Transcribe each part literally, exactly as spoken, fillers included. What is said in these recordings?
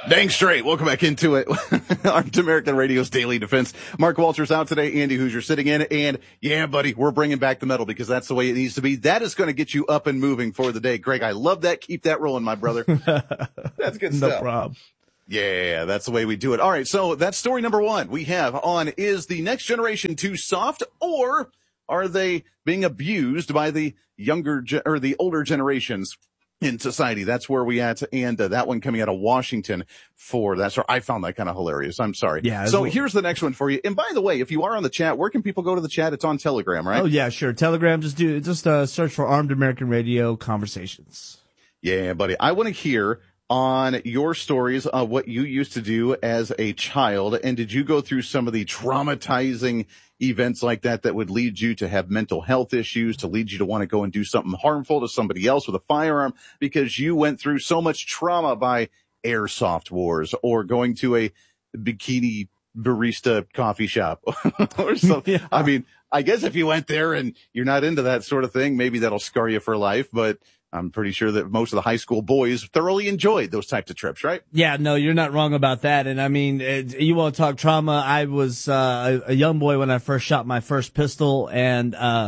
Dang straight. Welcome back into it. Armed American Radio's Daily Defense. Mark Walters out today. Andy Hoosier sitting in. And yeah, buddy, we're bringing back the metal because that's the way it needs to be. That is going to get you up and moving for the day. Greg, I love that. Keep that rolling, my brother. That's good stuff. No problem. Yeah, that's the way we do it. All right. So that's story number one we have on, is the next generation too soft, or are they being abused by the younger ge- or the older generations in society? That's where we at. And uh, that one coming out of Washington for that's where I found that kind of hilarious. I'm sorry. Yeah. So well. here's the next one for you. And by the way, if you are on the chat, where can people go to the chat? It's on Telegram, right? Oh yeah, sure. Telegram. Just do just uh, search for Armed American Radio Conversations. Yeah, buddy. I want to hear on your stories of what you used to do as a child. And did you go through some of the traumatizing events like that that would lead you to have mental health issues, to lead you to want to go and do something harmful to somebody else with a firearm because you went through so much trauma by airsoft wars or going to a bikini barista coffee shop or something? Yeah. I mean, I guess if you went there and you're not into that sort of thing, maybe that'll scar you for life, but I'm pretty sure that most of the high school boys thoroughly enjoyed those types of trips, right? Yeah, no, you're not wrong about that. And I mean, it, you want to talk trauma? I was uh, a, a young boy when I first shot my first pistol, and uh,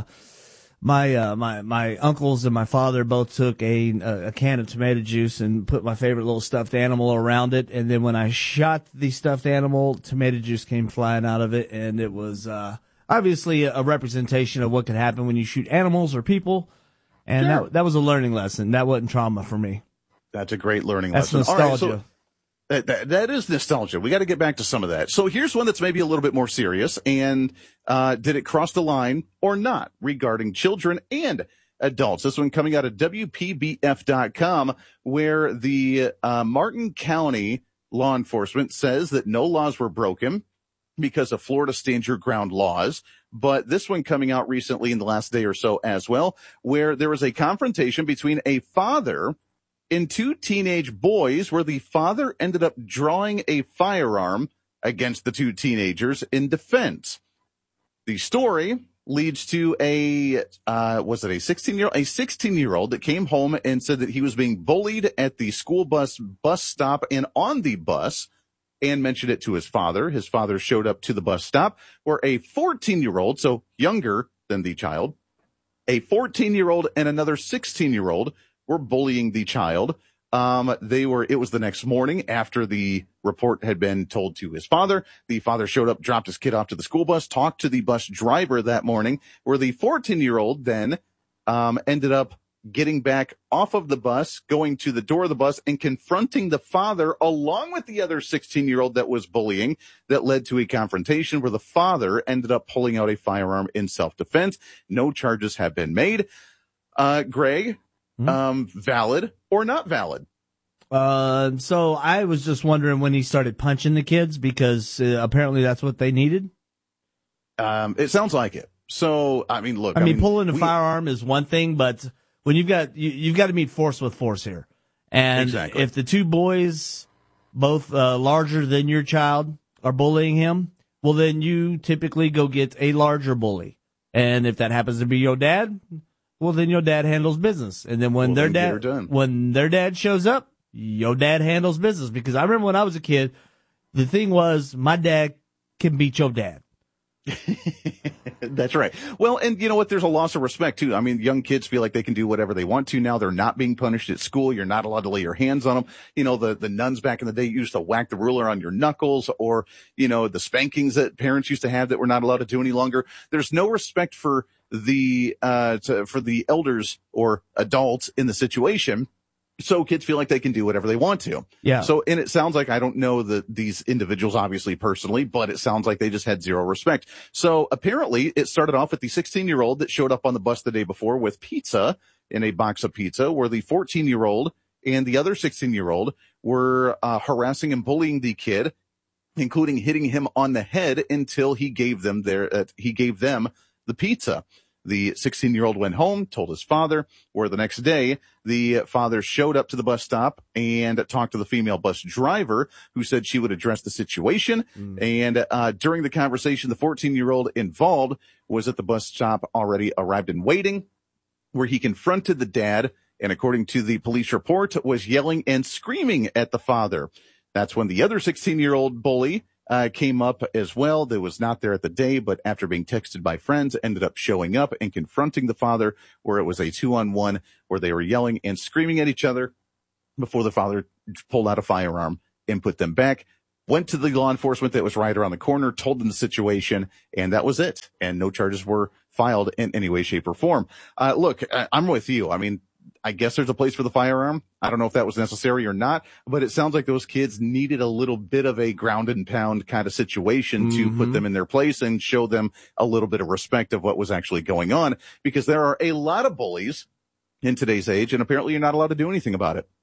my uh, my my uncles and my father both took a a can of tomato juice and put my favorite little stuffed animal around it. And then when I shot the stuffed animal, tomato juice came flying out of it, and it was uh, obviously a representation of what could happen when you shoot animals or people. And sure. that that was a learning lesson. That wasn't trauma for me. That's a great learning that's lesson. Nostalgia. All right, so that, that, that is nostalgia. We got to get back to some of that. So here's one that's maybe a little bit more serious. And uh did it cross the line or not regarding children and adults? This one coming out of W P B F dot com, where the uh Martin County law enforcement says that no laws were broken because of Florida stand your ground laws. But this one coming out recently in the last day or so as well, where there was a confrontation between a father and two teenage boys where the father ended up drawing a firearm against the two teenagers in defense. The story leads to a, uh, was it a sixteen year old, a sixteen year old that came home and said that he was being bullied at the school bus bus stop and on the bus, and mentioned it to his father. His father showed up to the bus stop where a fourteen year old, so younger than the child, a fourteen year old and another sixteen year old were bullying the child. Um, they were, it was the next morning after the report had been told to his father. The father showed up, dropped his kid off to the school bus, talked to the bus driver that morning, where the fourteen year old then, um, ended up getting back off of the bus, going to the door of the bus and confronting the father along with the other sixteen year old that was bullying. That led to a confrontation where the father ended up pulling out a firearm in self-defense. No charges have been made. Uh, Greg, hmm? um, valid or not valid? Uh, so I was just wondering when he started punching the kids because uh, apparently that's what they needed. Um, it sounds like it. So, I mean, look, I, I mean, mean, pulling a we, firearm is one thing, but when you've got, you, you've got to meet force with force here. And exactly. If the two boys, both uh, larger than your child, are bullying him, well, then you typically go get a larger bully. And if that happens to be your dad, well, then your dad handles business. And then when well, their dad, when their dad shows up, your dad handles business. Because I remember when I was a kid, the thing was my dad can beat your dad. That's right. Well, and you know what? There's a loss of respect too. I mean, young kids feel like they can do whatever they want to now. They're not being punished at school. You're not allowed to lay your hands on them. You know, the, the nuns back in the day used to whack the ruler on your knuckles, or, you know, the spankings that parents used to have that we're not allowed to do any longer. There's no respect for the, uh, to, for the elders or adults in the situation. So kids feel like they can do whatever they want to. Yeah. So, and it sounds like, I don't know the, these individuals obviously personally, but it sounds like they just had zero respect. So apparently it started off with the sixteen year old that showed up on the bus the day before with pizza in a box of pizza, where the fourteen year old and the other sixteen year old were uh, harassing and bullying the kid, including hitting him on the head until he gave them their, uh, he gave them the pizza. The sixteen year old went home, told his father, where the next day the father showed up to the bus stop and talked to the female bus driver, who said she would address the situation. Mm. And uh during the conversation, the fourteen year old involved was at the bus stop, already arrived and waiting, where he confronted the dad, and according to the police report, was yelling and screaming at the father. That's when the other sixteen-year-old bully uh, came up as well. That was not there at the day, but after being texted by friends, ended up showing up and confronting the father, where it was a two-on-one where they were yelling and screaming at each other before the father pulled out a firearm and put them back. Went to the law enforcement that was right around the corner, told them the situation, and that was it. And no charges were filed in any way, shape, or form. Uh, look, I, I'm with you. I mean, I guess there's a place for the firearm. I don't know if that was necessary or not, but it sounds like those kids needed a little bit of a ground and pound kind of situation mm-hmm. to put them in their place and show them a little bit of respect of what was actually going on, because there are a lot of bullies in today's age, and apparently you're not allowed to do anything about it.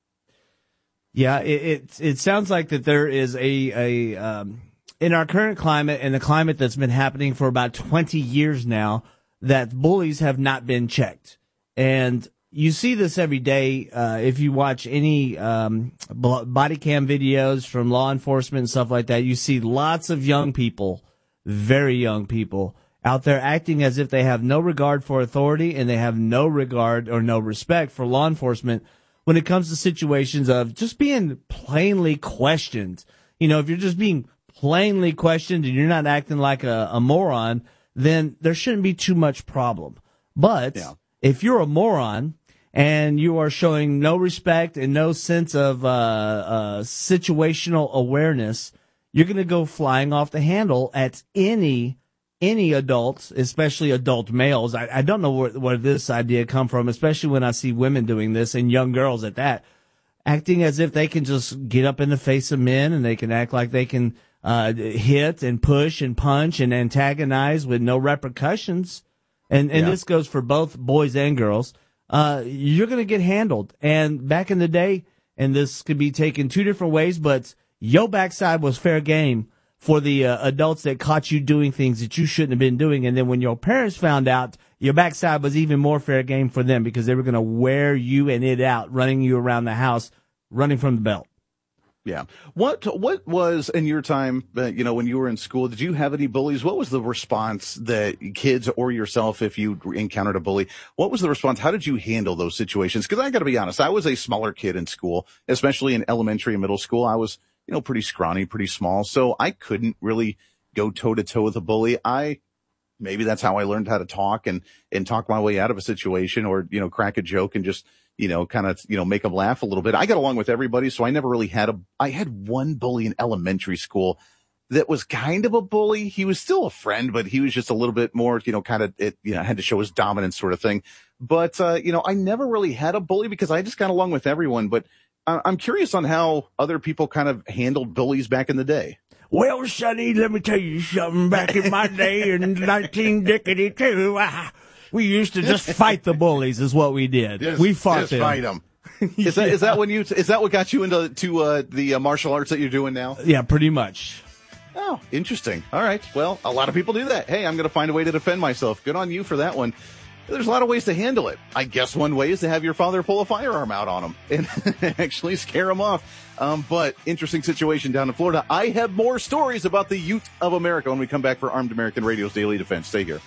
Yeah, it, it it sounds like that there is a a um, in our current climate and the climate that's been happening for about twenty years now, that bullies have not been checked, and you see this every day. Uh, if you watch any um, body cam videos from law enforcement and stuff like that, you see lots of young people, very young people, out there acting as if they have no regard for authority and they have no regard or no respect for law enforcement when it comes to situations of just being plainly questioned. You know, if you're just being plainly questioned and you're not acting like a, a moron, then there shouldn't be too much problem. But yeah. if you're a moron and you are showing no respect and no sense of uh, uh, situational awareness, you're going to go flying off the handle at any any adults, especially adult males. I, I don't know where, where this idea come from, especially when I see women doing this and young girls at that, acting as if they can just get up in the face of men and they can act like they can uh, hit and push and punch and antagonize with no repercussions. And, and yeah. this goes for both boys and girls. Uh, you're going to get handled. And back in the day, and this could be taken two different ways, but your backside was fair game for the uh, adults that caught you doing things that you shouldn't have been doing. And then when your parents found out, your backside was even more fair game for them, because they were going to wear you and it out, running you around the house, running from the belt. Yeah. What what was, in your time, uh, you know, when you were in school, did you have any bullies? What was the response that kids or yourself, if you encountered a bully, what was the response? How did you handle those situations? Because I got to be honest, I was a smaller kid in school, especially in elementary and middle school. I was, you know, pretty scrawny, pretty small. So I couldn't really go toe to toe with a bully. I, maybe that's how I learned how to talk and, and talk my way out of a situation, or, you know, crack a joke and just, you know, kind of, you know, make them laugh a little bit. I got along with everybody. So I never really had a, I had one bully in elementary school that was kind of a bully. He was still a friend, but he was just a little bit more, you know, kind of, it, you know, had to show his dominance sort of thing. But, uh, you know, I never really had a bully because I just got along with everyone. But I'm curious on how other people kind of handled bullies back in the day. Well, Sonny, let me tell you something. Back in my day in nineteen eighty-two, uh, we used to just fight the bullies is what we did. Just, we fought just them. fight them. Is that, is that when you, is that what got you into to, uh, the uh, martial arts that you're doing now? Yeah, pretty much. Oh, interesting. All right. Well, a lot of people do that. Hey, I'm going to find a way to defend myself. Good on you for that one. There's a lot of ways to handle it. I guess one way is to have your father pull a firearm out on him and actually scare him off. Um, but interesting situation down in Florida. I have more stories about the Ute of America when we come back for Armed American Radio's Daily Defense. Stay here.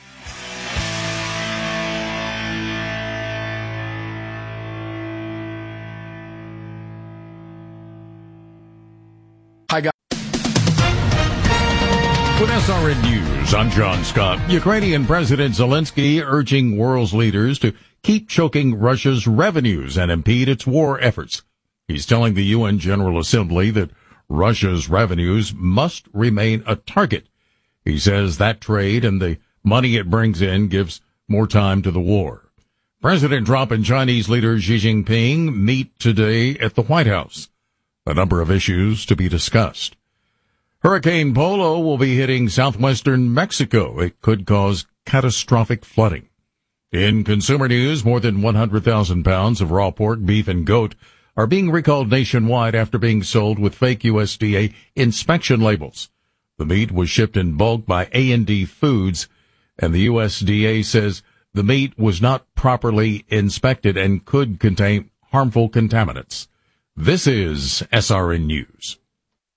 Hi, guys. With S R N News, I'm John Scott. Ukrainian President Zelensky urging world's leaders to keep choking Russia's revenues and impede its war efforts. He's telling the U N General Assembly that Russia's revenues must remain a target. He says that trade and the money it brings in gives more time to the war. President Trump and Chinese leader Xi Jinping meet today at the White House. A number of issues to be discussed. Hurricane Polo will be hitting southwestern Mexico. It could cause catastrophic flooding. In consumer news, more than one hundred thousand pounds of raw pork, beef, and goat are being recalled nationwide after being sold with fake U S D A inspection labels. The meat was shipped in bulk by A and D Foods, and the U S D A says the meat was not properly inspected and could contain harmful contaminants. This is S R N News.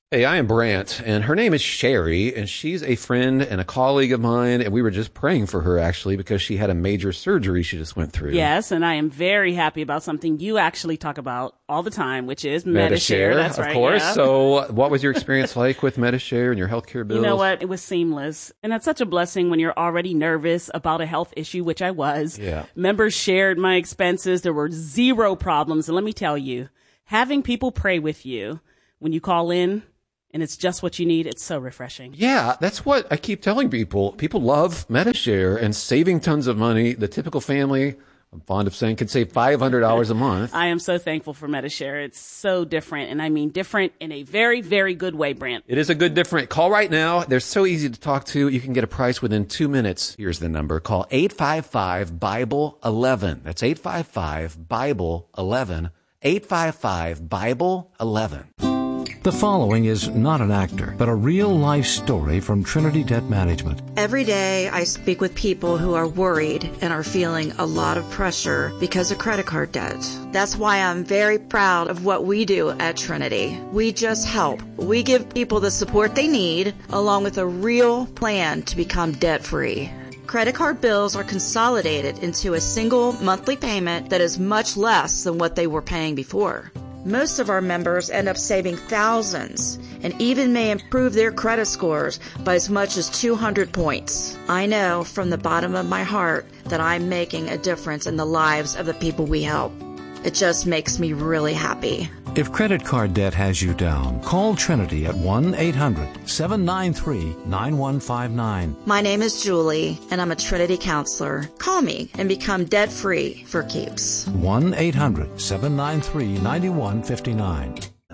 Hey, I am Brant, and her name is Sherry, and she's a friend and a colleague of mine, and we were just praying for her, actually, because she had a major surgery she just went through. Yes, and I am very happy about something you actually talk about all the time, which is MediShare. MediShare. That's of right, course. yeah. So what was your experience like with MediShare and your healthcare bills? You know what? It was seamless. And that's such a blessing when you're already nervous about a health issue, which I was. Yeah. Members shared my expenses. There were zero problems. And let me tell you, having people pray with you when you call in, and it's just what you need, it's so refreshing. Yeah, that's what I keep telling people. People love MediShare and saving tons of money. The typical family, I'm fond of saying, could save five hundred dollars a month. I am so thankful for MediShare. It's so different, and I mean different in a very, very good way, Brant. It is a good different. Call right now. They're so easy to talk to. You can get a price within two minutes. Here's the number. Call eight five five, Bible eleven. That's eight five five, Bible eleven. eight five five, Bible eleven. The following is not an actor, but a real-life story from Trinity Debt Management. Every day I speak with people who are worried and are feeling a lot of pressure because of credit card debt. That's why I'm very proud of what we do at Trinity. We just help. We give people the support they need, along with a real plan to become debt-free. Credit card bills are consolidated into a single monthly payment that is much less than what they were paying before. Most of our members end up saving thousands and even may improve their credit scores by as much as two hundred points. I know from the bottom of my heart that I'm making a difference in the lives of the people we help. It just makes me really happy. If credit card debt has you down, call Trinity at one eight hundred, seven nine three, nine one five nine. My name is Julie, and I'm a Trinity counselor. Call me and become debt-free for keeps. one eight hundred, seven nine three, nine one five nine.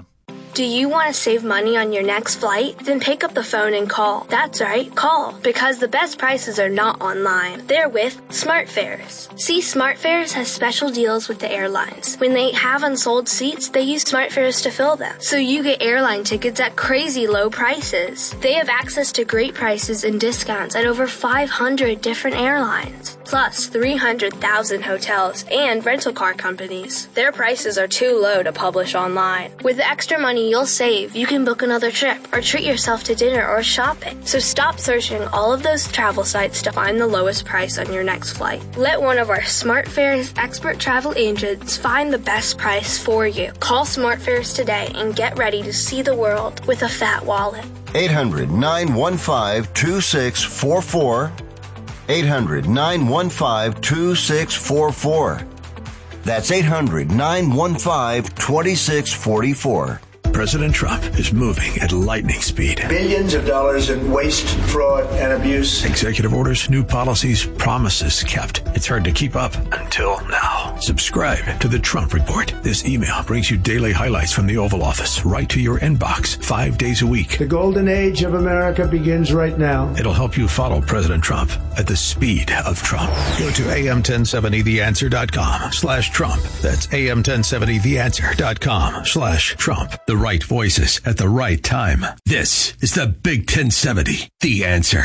Do you want to save money on your next flight? Then pick up the phone and call. That's right, call. Because the best prices are not online. They're with SmartFares. See, SmartFares has special deals with the airlines. When they have unsold seats, they use SmartFares to fill them. So you get airline tickets at crazy low prices. They have access to great prices and discounts at over five hundred different airlines. Plus three hundred thousand hotels and rental car companies. Their prices are too low to publish online. With the extra money you'll save, you can book another trip or treat yourself to dinner or shopping. So stop searching all of those travel sites to find the lowest price on your next flight. Let one of our SmartFares expert travel agents find the best price for you. Call SmartFares today and get ready to see the world with a fat wallet. eight hundred, nine one five, two six four four. eight hundred, nine one five, two six four four. That's eight hundred, nine one five, two six four four. President Trump is moving at lightning speed. Billions of dollars in waste, fraud, and abuse. Executive orders, new policies, promises kept. It's hard to keep up until now. Subscribe to the Trump Report. This email brings you daily highlights from the Oval Office right to your inbox five days a week. The golden age of America begins right now. It'll help you follow President Trump at the speed of Trump. Go to A M ten seventy the answer dot com slash Trump. That's A M ten seventy the answer dot com slash Trump. The right voices at the right time. This is the Big ten seventy, The Answer.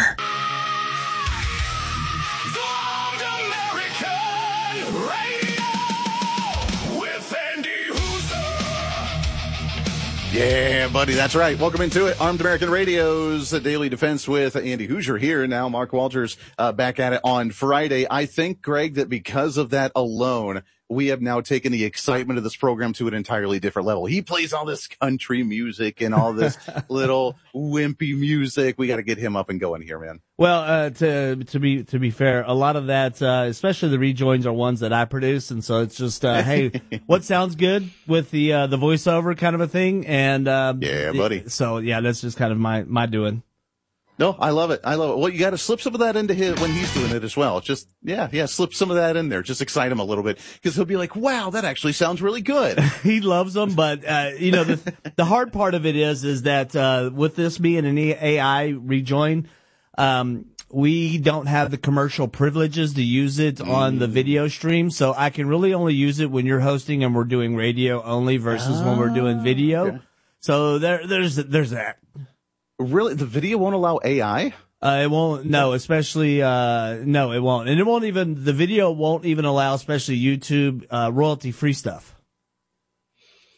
Yeah, buddy, that's right. Welcome into it. Armed American Radio's Daily Defense with Andy Hoosier here. Now, Mark Walters uh, back at it on Friday. I think, Greg, that because of that alone, we have now taken the excitement of this program to an entirely different level. He plays all this country music and all this little wimpy music. We got to get him up and going here, man. Well, uh, to to be to be fair, a lot of that, uh, especially the rejoins, are ones that I produce, and so it's just, uh, hey, what sounds good with the uh, the voiceover kind of a thing, and uh, yeah, buddy. So yeah, that's just kind of my my doing. No, I love it. I love it. Well, you got to slip some of that into his when he's doing it as well. It's just, yeah, yeah, slip some of that in there. Just excite him a little bit because he'll be like, wow, that actually sounds really good. He loves them. But, uh, you know, the, the hard part of it is, is that, uh, with this being an A I rejoin, um, we don't have the commercial privileges to use it mm. on the video stream. So I can really only use it when you're hosting and we're doing radio only versus oh, when we're doing video. Okay. So there, there's, there's that. Really? The video won't allow A I? Uh, it won't, no, especially, uh, no, it won't. And it won't even, the video won't even allow, especially YouTube, uh, royalty free stuff.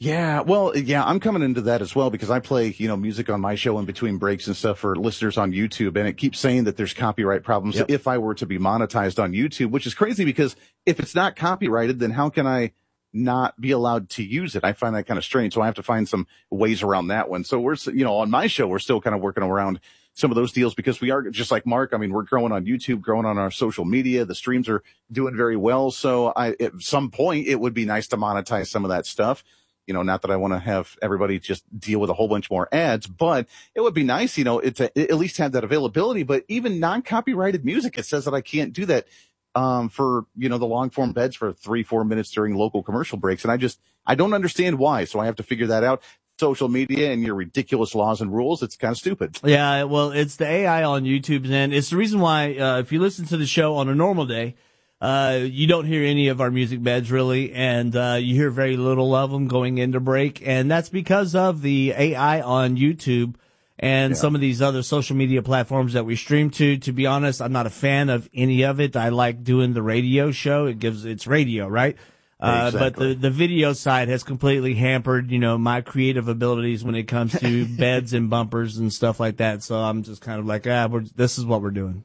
Yeah, well, yeah, I'm coming into that as well because I play, you know, music on my show in between breaks and stuff for listeners on YouTube, and it keeps saying that there's copyright problems Yep. if I were to be monetized on YouTube, which is crazy because if it's not copyrighted, then how can I not be allowed to use it? I find that kind of strange, so I have to find some ways around that one. So we're, you know, on my show, we're still kind of working around some of those deals because we are just like Mark. I mean, we're growing on YouTube, growing on our social media. The streams are doing very well. So I, at some point, it would be nice to monetize some of that stuff. You know, not that I want to have everybody just deal with a whole bunch more ads, but it would be nice, you know, it to at least have that availability. But even non-copyrighted music, it says that I can't do that um for, you know, the long form beds for three, four minutes during local commercial breaks. And I just, I don't understand why. So I have to figure that out. Social media and your ridiculous laws and rules, it's kind of stupid. Yeah, well, it's the A I on YouTube's end. It's the reason why, uh, if you listen to the show on a normal day, Uh, you don't hear any of our music beds really, and, uh, you hear very little of them going into break, and that's because of the A I on YouTube and Yeah. some of these other social media platforms that we stream to. To be honest, I'm not a fan of any of it. I like doing the radio show. It gives, it's radio, right? Uh, Exactly. but the, the video side has completely hampered, you know, my creative abilities when it comes to beds and bumpers and stuff like that. So I'm just kind of like, ah, we're, this is what we're doing.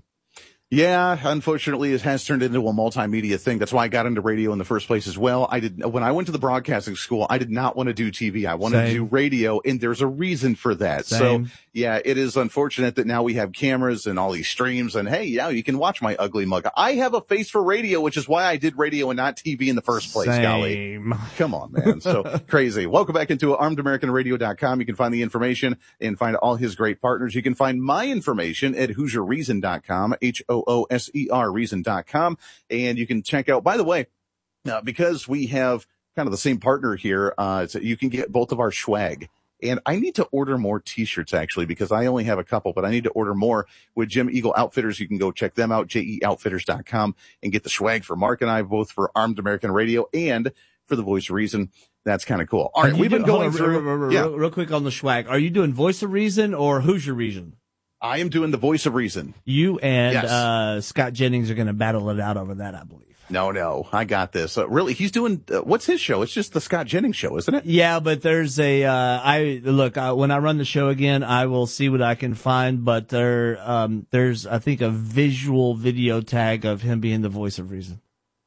Yeah, unfortunately, it has turned into a multimedia thing. That's why I got into radio in the first place as well. I did, when I went to the broadcasting school, I did not want to do T V. I wanted Same. to do radio, and there's a reason for that. Same. So, yeah, it is unfortunate that now we have cameras and all these streams, and hey, now you can watch my ugly mug. I have a face for radio, which is why I did radio and not T V in the first place, Same. golly. Come on, man. So crazy. Welcome back into armed american radio dot com. You can find the information and find all his great partners. You can find my information at hoosier reason dot com, H O O S E R reason dot com. And you can check out, by the way, uh, because we have kind of the same partner here, uh, so you can get both of our swag. And I need to order more t-shirts actually, because I only have a couple, but I need to order more with Jim Eagle Outfitters. You can go check them out, J E outfitters dot com, and get the swag for Mark and I, both for Armed American Radio and for the Voice of Reason. That's kind of cool. All right, Are you we've been do- hold going on, through. real, real, yeah, real, real quick on the swag. Are you doing Voice of Reason or Hoosier Reason? I am doing the Voice of Reason. You and Yes. uh, Scott Jennings are going to battle it out over that, I believe. No, no, I got this. Uh, really, he's doing, uh, what's his show? It's just the Scott Jennings show, isn't it? Yeah, but there's a, uh, I, look, I, when I run the show again, I will see what I can find, but there, um, there's, I think, a visual video tag of him being the Voice of Reason.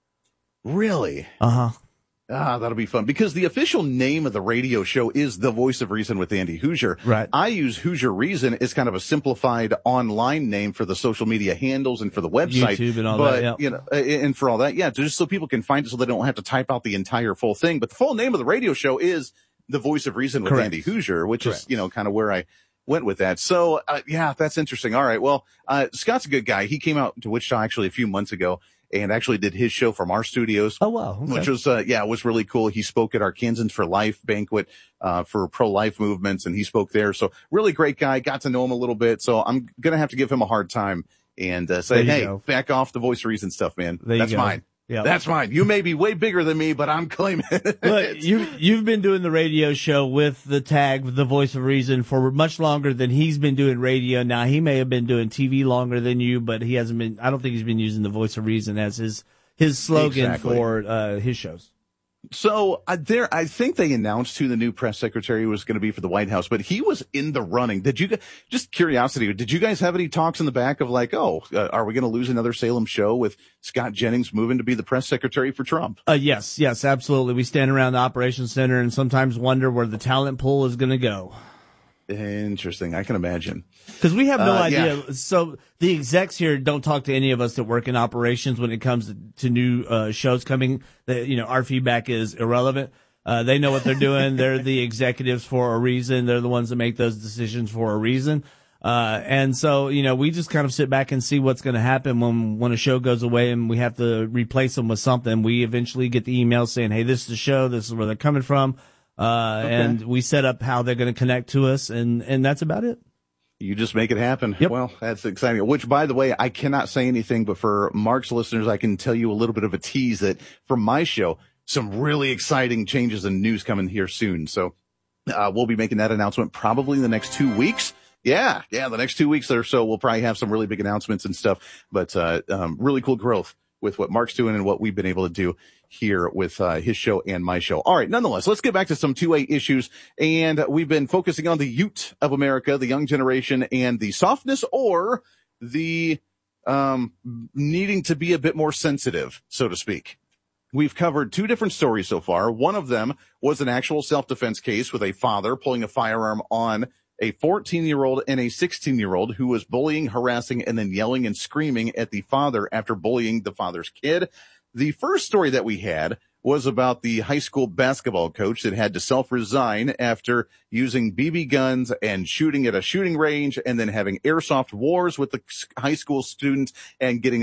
Really? Uh-huh. Ah, that'll be fun because the official name of the radio show is The Voice of Reason with Andy Hoosier. Right. I use Hoosier Reason as kind of a simplified online name for the social media handles and for the website. YouTube and all but, that, yeah. you know, and for all that, yeah, just so people can find it so they don't have to type out the entire full thing. But the full name of the radio show is The Voice of Reason with Correct. Andy Hoosier, which Correct. is, you know, kind of where I went with that. So, uh, yeah, that's interesting. All right. Well, uh, Scott's a good guy. He came out to Wichita actually a few months ago and actually did his show from our studios. Oh, wow. Okay. Which was, uh, yeah, it was really cool. He spoke at our Kansans for Life banquet, uh, for pro-life movements, and he spoke there. So really great guy. Got to know him a little bit. So I'm going to have to give him a hard time and, uh, say, There you hey, go. back off the Voice of Reason stuff, man. There you That's go. mine. Yeah. That's mine. You may be way bigger than me, but I'm claiming it. Look, you, you've been doing the radio show with the tag, The Voice of Reason, for much longer than he's been doing radio. Now, he may have been doing T V longer than you, but he hasn't been, I don't think he's been using The Voice of Reason as his, his slogan Exactly. for, uh, his shows. So uh, there, I think they announced who the new press secretary was going to be for the White House, but he was in the running. Did you, just curiosity, did you guys have any talks in the back of like, oh, uh, are we going to lose another Salem show with Scott Jennings moving to be the press secretary for Trump? Uh, yes, yes, absolutely. We stand around the operations center and sometimes wonder where the talent pool is going to go. Interesting. I can imagine. Because we have no Uh, idea. yeah. So the execs here don't talk to any of us that work in operations when it comes to, to new uh, shows coming. That, you know, our feedback is irrelevant. Uh, they know what they're doing. They're the executives for a reason. They're the ones that make those decisions for a reason. Uh, and so, you know, we just kind of sit back and see what's going to happen when, when a show goes away and we have to replace them with something. We eventually get the email saying, hey, this is the show. This is where they're coming from. Uh, Okay. and we set up how they're going to connect to us. And, and that's about it. You just make it happen. Yep. Well, that's exciting. Which, by the way, I cannot say anything, but for Mark's listeners, I can tell you a little bit of a tease that from my show, some really exciting changes and news coming here soon. So, uh, we'll be making that announcement probably in the next two weeks. Yeah. Yeah. The next two weeks or so, we'll probably have some really big announcements and stuff, but, uh, um, really cool growth with what Mark's doing and what we've been able to do here with uh, his show and my show. All right, nonetheless, let's get back to some two A issues. And we've been focusing on the youth of America, the young generation, and the softness or the um needing to be a bit more sensitive, so to speak. We've covered two different stories so far. One of them was an actual self-defense case with a father pulling a firearm on a fourteen-year-old and a sixteen-year-old who was bullying, harassing, and then yelling and screaming at the father after bullying the father's kid. The first story that we had was about the high school basketball coach that had to self-resign after using B B guns and shooting at a shooting range and then having airsoft wars with the high school students and getting